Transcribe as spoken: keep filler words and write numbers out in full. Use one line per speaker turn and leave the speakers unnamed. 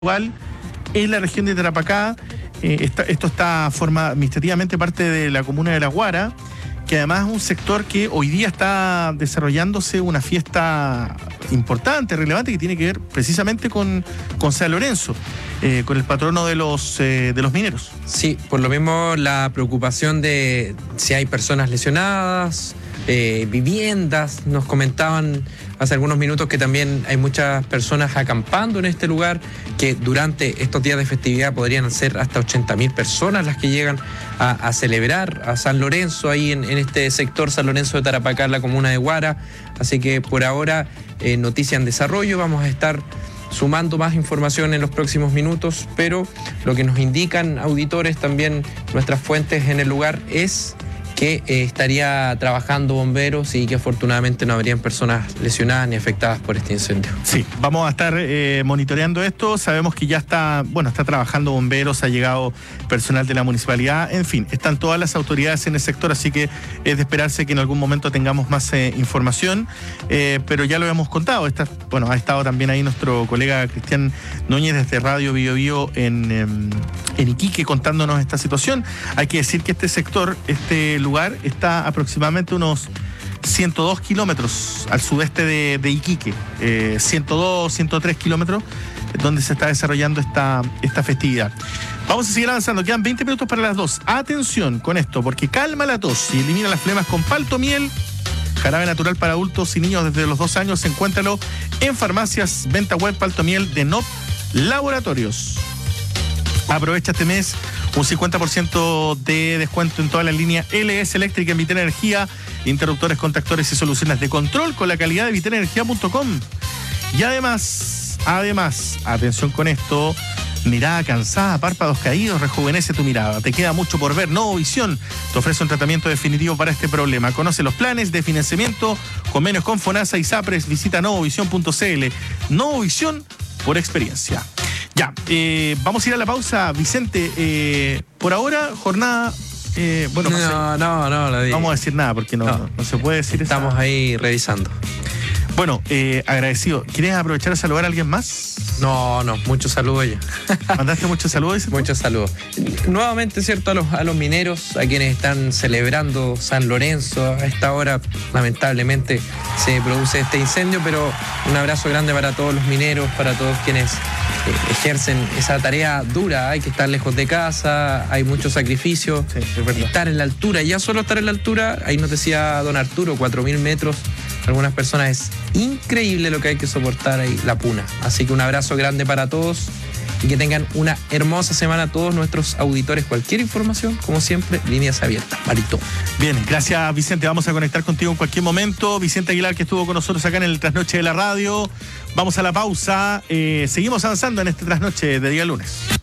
Igual en la región de Tarapacá, eh, esta, esto está forma administrativamente parte de la comuna de La Guara, que además es un sector que hoy día está desarrollándose una fiesta importante, relevante, que tiene que ver precisamente con, con San Lorenzo, eh, con el patrono de los, eh, de los mineros.
Sí, por lo mismo la preocupación de si hay personas lesionadas, eh, viviendas, nos comentaban hace algunos minutos que también hay muchas personas acampando en este lugar, que durante estos días de festividad podrían ser hasta ochenta mil personas las que llegan a, a celebrar a San Lorenzo ahí en, en este sector San Lorenzo de Tarapacá, la comuna de Guara. Así que por ahora, eh, noticia en desarrollo, vamos a estar sumando más información en los próximos minutos, pero lo que nos indican auditores, también nuestras fuentes en el lugar, es que eh, estaría trabajando bomberos y que afortunadamente no habrían personas lesionadas ni afectadas por este incendio.
Sí, vamos a estar eh, monitoreando esto. Sabemos que ya está, bueno, está trabajando bomberos, ha llegado personal de la municipalidad, en fin, están todas las autoridades en el sector, así que es de esperarse que en algún momento tengamos más eh, información, eh, pero ya lo hemos contado. Está, bueno, ha estado también ahí nuestro colega Cristian Núñez desde Radio Bio Bio en, en Iquique contándonos esta situación. Hay que decir que este sector, este lugar, lugar está aproximadamente unos ciento dos kilómetros al sudeste de, de Iquique, eh, ciento dos, ciento tres kilómetros, donde se está desarrollando esta, esta festividad. Vamos a seguir avanzando, quedan veinte minutos para las dos. Atención con esto, porque calma la tos y elimina las flemas con palto miel, jarabe natural para adultos y niños desde los dos años. Encuéntralo en farmacias, venta web, palto miel de N O P Laboratorios. Aprovecha este mes un cincuenta por ciento de descuento en toda la línea L S Eléctrica en Vitel Energía, interruptores, contactores y soluciones de control con la calidad de vitel energía punto com. Y además, además, atención con esto, mirada cansada, párpados caídos, rejuvenece tu mirada. Te queda mucho por ver. Novovisión te ofrece un tratamiento definitivo para este problema. Conoce los planes de financiamiento, convenios con FONASA y SAPRES. Visita novovisión punto c l. Novovisión por experiencia. Ya, eh, vamos a ir a la pausa, Vicente. Eh, por ahora, jornada... Eh, bueno,
no,
no,
no, no, no,
no vamos a decir nada porque no,
no,
no, no se puede decir.
Estamos
esa...
ahí revisando.
Bueno, eh, agradecido. ¿Quieres aprovechar a saludar a alguien más?
No, no, muchos saludos ya.
¿Mandaste muchos saludos?
Muchos saludos. Nuevamente, ¿cierto? A los, a los mineros, a quienes están celebrando San Lorenzo. A esta hora, lamentablemente, se produce este incendio, pero un abrazo grande para todos los mineros, para todos quienes eh, ejercen esa tarea dura. Hay que estar lejos de casa, hay mucho sacrificio.
Sí, es verdad.
Estar en la altura, ya solo estar en la altura, ahí nos decía don Arturo, cuatro mil metros. Algunas personas es increíble lo que hay que soportar ahí, la puna. Así que un abrazo grande para todos y que tengan una hermosa semana todos nuestros auditores. Cualquier información, como siempre, líneas abiertas. Marito.
Bien, gracias Vicente. Vamos a conectar contigo en cualquier momento. Vicente Aguilar, que estuvo con nosotros acá en el Trasnoche de la Radio. Vamos a la pausa. Eh, seguimos avanzando en este Trasnoche de día lunes.